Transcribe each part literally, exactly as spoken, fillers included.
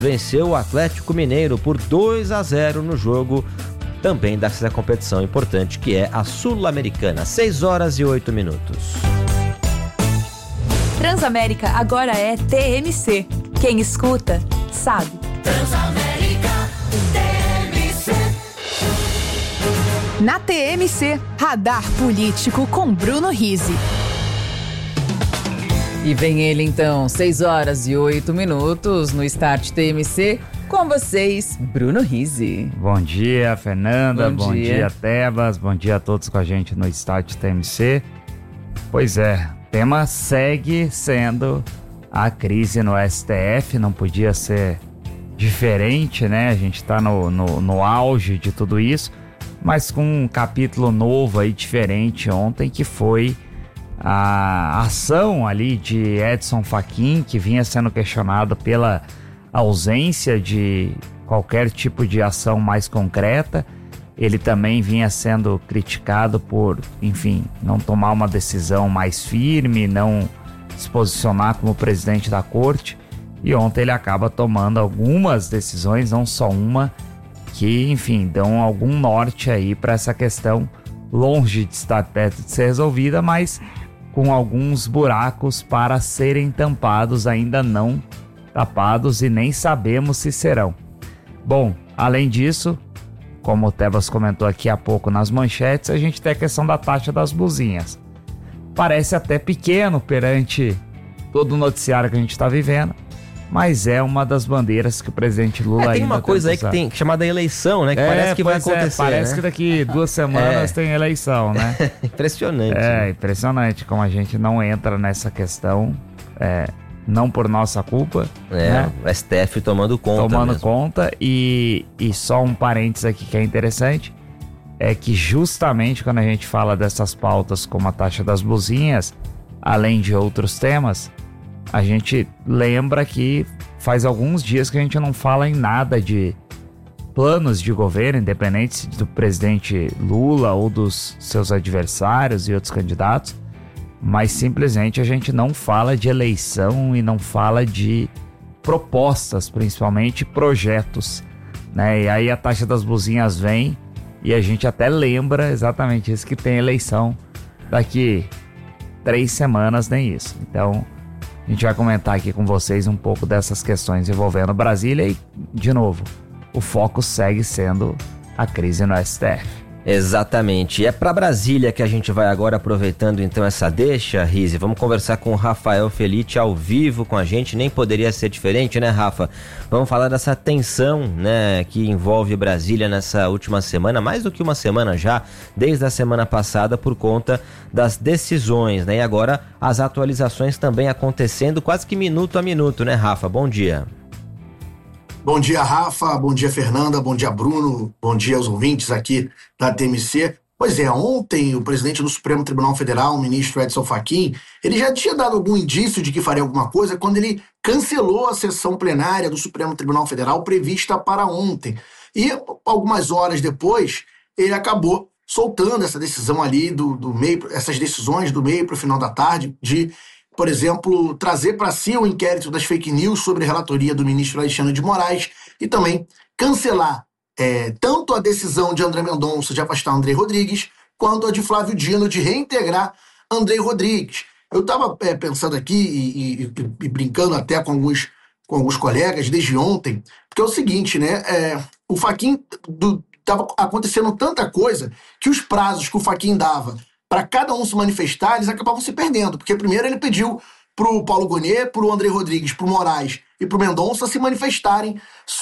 venceu o Atlético Mineiro por dois a zero no jogo também dessa competição importante que é a Sul-Americana. seis horas e oito minutos. Transamérica agora é T M C. Quem escuta, sabe. Transamérica T M C. Na T M C, Radar Político com Bruno Rizzi. E vem ele então, seis horas e oito minutos no Start T M C, com vocês, Bruno Rizzi. Bom dia, Fernanda, bom, bom dia. dia, Tebas, bom dia a todos com a gente no Start T M C. Pois é, o tema segue sendo a crise no S T F, não podia ser diferente, né? A gente tá no, no, no auge de tudo isso, mas com um capítulo novo aí, diferente ontem, que foi a ação ali de Edson Fachin, que vinha sendo questionado pela ausência de qualquer tipo de ação mais concreta. Ele também vinha sendo criticado por, enfim, não tomar uma decisão mais firme, não se posicionar como presidente da corte. E ontem ele acaba tomando algumas decisões, não só uma, que, enfim, dão algum norte aí para essa questão, longe de estar perto de ser resolvida, mas com alguns buracos para serem tampados, ainda não tapados e nem sabemos se serão. Bom, além disso, como o Tebas comentou aqui há pouco nas manchetes, a gente tem a questão da taxa das blusinhas. Parece até pequeno perante todo o noticiário que a gente está vivendo, mas é uma das bandeiras que o presidente Lula ainda é, tem uma coisa aí que tem chamada eleição, né? Que é, parece que vai acontecer. É, parece né? que daqui duas semanas é. tem eleição, né? Impressionante. É, né? impressionante como a gente não entra nessa questão, é, não por nossa culpa. É, né? O S T F tomando conta. Tomando mesmo. conta, e, e só um parênteses aqui que é interessante, é que justamente quando a gente fala dessas pautas como a taxa das blusinhas, além de outros temas, a gente lembra que faz alguns dias que a gente não fala em nada de planos de governo, independente do presidente Lula ou dos seus adversários e outros candidatos, mas simplesmente a gente não fala de eleição e não fala de propostas, principalmente projetos, né? E aí a taxa das blusinhas vem e a gente até lembra exatamente isso, que tem eleição daqui três semanas, nem isso. Então a gente vai comentar aqui com vocês um pouco dessas questões envolvendo Brasília e, de novo, o foco segue sendo a crise no S T F. Exatamente. E é para Brasília que a gente vai agora, aproveitando então essa deixa, Rizzi. Vamos conversar com o Rafael Felice ao vivo com a gente. Nem poderia ser diferente, né, Rafa? Vamos falar dessa tensão, né, que envolve Brasília nessa última semana, mais do que uma semana já, desde a semana passada, por conta das decisões, né? E agora as atualizações também acontecendo quase que minuto a minuto, né, Rafa? Bom dia. Bom dia, Rafa, bom dia, Fernanda, bom dia, Bruno, bom dia aos ouvintes aqui da T M C. Pois é, ontem o presidente do Supremo Tribunal Federal, o ministro Edson Fachin, ele já tinha dado algum indício de que faria alguma coisa quando ele cancelou a sessão plenária do Supremo Tribunal Federal prevista para ontem. E algumas horas depois, ele acabou soltando essa decisão ali, do, do meio, essas decisões do meio para o final da tarde, de, por exemplo, trazer para si o inquérito das fake news sobre a relatoria do ministro Alexandre de Moraes e também cancelar é, tanto a decisão de André Mendonça de afastar André Rodrigues, quanto a de Flávio Dino de reintegrar André Rodrigues. Eu estava é, pensando aqui e, e, e brincando até com alguns, com alguns colegas desde ontem, porque é o seguinte, né? É, o Fachin estava acontecendo tanta coisa que os prazos que o Fachin dava para cada um se manifestar, eles acabavam se perdendo, porque primeiro ele pediu para o Paulo Gonet, para o André Rodrigues, para o Moraes e para o Mendonça se manifestarem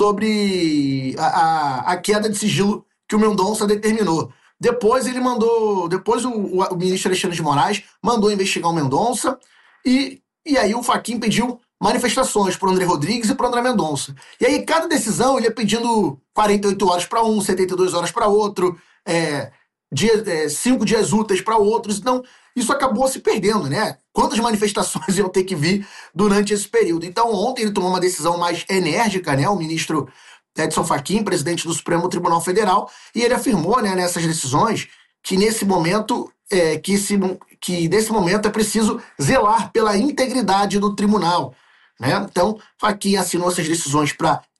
sobre a, a, a queda de sigilo que o Mendonça determinou. Depois ele mandou, depois o, o, o ministro Alexandre de Moraes mandou investigar o Mendonça e, e aí o Fachin pediu manifestações para o André Rodrigues e para o André Mendonça. E aí cada decisão ele ia pedindo quarenta e oito horas para um, setenta e duas horas para outro, é, Dia, é, cinco dias úteis para outros, então isso acabou se perdendo, né? Quantas manifestações iam ter que vir durante esse período? Então ontem ele tomou uma decisão mais enérgica, né? O ministro Edson Fachin, presidente do Supremo Tribunal Federal, e ele afirmou, né, nessas decisões que nesse momento é, que, esse, que nesse momento é preciso zelar pela integridade do tribunal. né? Então, Fachin assinou essas decisões para